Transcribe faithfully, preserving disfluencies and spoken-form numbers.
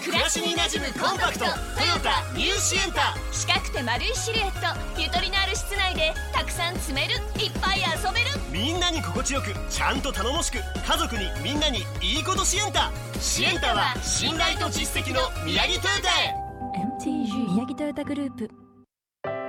暮らしに馴染むコンパクトトヨタニューシエンタ。 四角く丸いシルエット、ゆとりのある室内でたくさん積める、いっぱい遊べる。 みんなに心地よく、ちゃんと頼もしく、家族にみんなにいいことシエンタ。シエンタは信頼と実績の宮城トヨタへ。 エムティージー 宮城トヨタグループ。